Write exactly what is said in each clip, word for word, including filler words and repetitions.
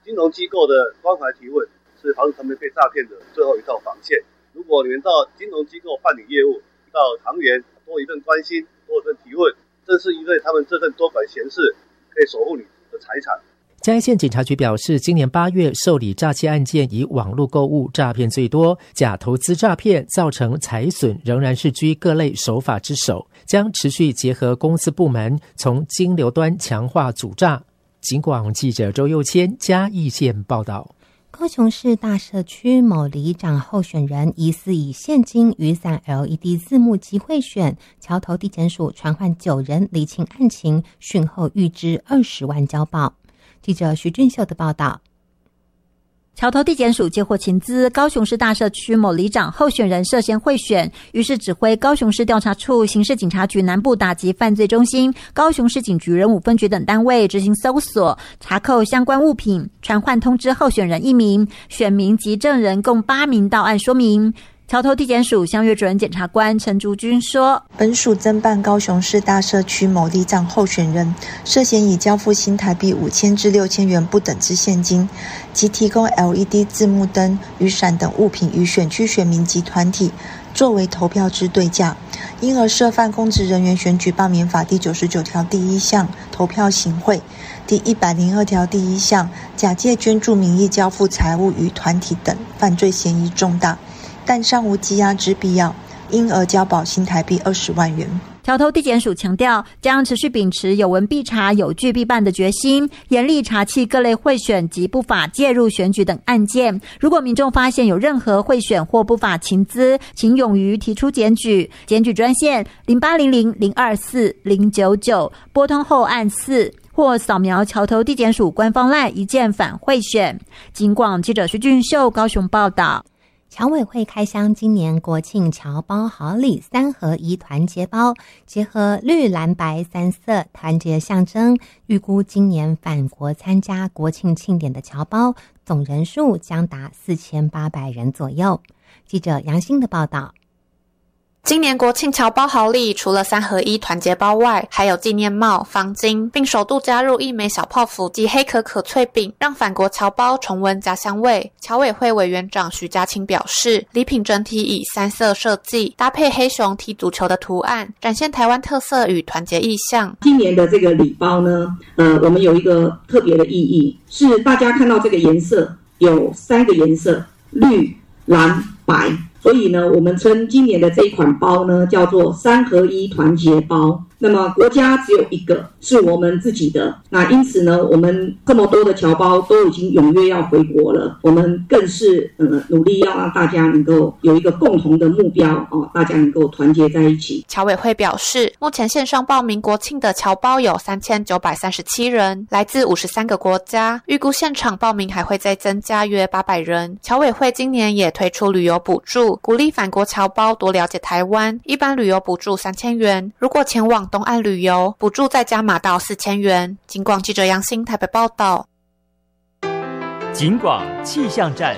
金融机构的关怀提问是防止他们被诈骗的最后一道防线。如果你们到金融机构办理业务，到行员多一份关心，多一份提问，正是因为他们这份多管闲事，可以守护你的财产。 嘉义县警察局表示，今年八月受理诈欺案件以网络购物诈骗最多，假投资诈骗造成财损仍然是居各类手法之首，将持续结合公司部门从金流端强化阻诈。警广记者周佑谦嘉义县报道。 高雄市大社区某里长候选人疑似以现金雨伞 L E D 字幕机贿选，桥头地检署传唤九人厘清案情，讯后预支二十万交保。记者徐俊秀的报道。 桥头地检署接获情资，高雄市大社区某里长候选人涉嫌贿选，于是指挥高雄市调查处、刑事警察局南部打击犯罪中心、高雄市警局人武分局等单位执行搜索，查扣相关物品，传唤通知候选人一名，选民及证人共八名到案说明。桥头地检署相约主任检察官陈竹君说， 本署侦办高雄市大社区某里长候选人涉嫌以交付新台币五千至六千元不等之现金及提供 L E D 字幕灯、雨伞等物品与选区选民及团体作为投票之对价，因而涉犯公职人员选举罢免法第九十九条第一项投票行贿，第一百零二条第一项假借捐助名义交付财物与团体等，犯罪嫌疑重大，但尚无羁押之必要，因而交保新台币二十万元。 桥头地检署强调，将持续秉持有闻必查、有据必办的决心，严厉查缉各类贿选及不法介入选举等案件。如果民众发现有任何贿选或不法情资，请勇于提出检举。检举专线零八零零零二四零九九，拨通后按四。或扫描桥头地检署官方 LINE 一键反贿选。警广记者徐俊秀高雄报道。 侨委会开箱今年国庆侨包好礼三合一团结包，结合绿蓝白三色团结象征，预估今年返国参加国庆庆典的侨包总人数将达四千八百人左右。记者杨欣的报道。 今年国庆侨包好礼除了三合一团结包外，还有纪念帽、方巾，并首度加入一枚小泡芙及黑可可脆饼，让返国侨胞重温家乡味。侨委会委员长徐家清表示，礼品整体以三色设计，搭配黑熊踢足球的图案，展现台湾特色与团结意象。 今年的这个礼包呢，呃，我们有一个特别的意义，是大家看到这个颜色有三个颜色，绿、蓝、白。所以呢，我们称今年的这一款包呢，叫做三合一团结包。那么国家只有一个，是我们自己的。那因此呢，我们这么多的侨胞都已经踊跃要回国了，我们更是呃努力要让大家能够有一个共同的目标哦，大家能够团结在一起。 侨委会表示，目前线上报名国庆的侨胞有三千九百三十七人，来自五十三个国家，预估现场报名还会再增加约八百人。侨委会今年也推出旅游补助，鼓励返国侨胞多了解台湾，一般旅游补助三千元，如果前往东岸旅游，补助再加码到四千元。警广记者杨欣台北报道。 警广气象站。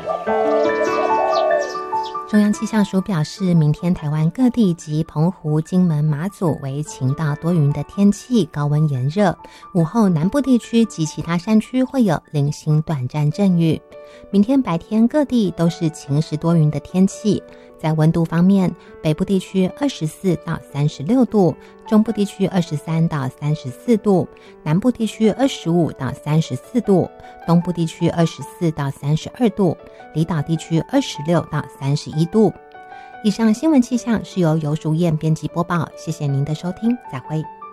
中央气象署表示，明天台湾各地及澎湖、金门、马祖为晴到多云的天气，高温炎热。午后南部地区及其他山区会有零星短暂阵雨。明天白天各地都是晴时多云的天气。在温度方面，北部地区二十四到三十六度，中部地区二十三到三十四度，南部地区二十五到三十四度，东部地区二十四到三十二度，离岛地区二十六到三十一度。以上新闻气象是由游淑燕编辑播报，谢谢您的收听，再会。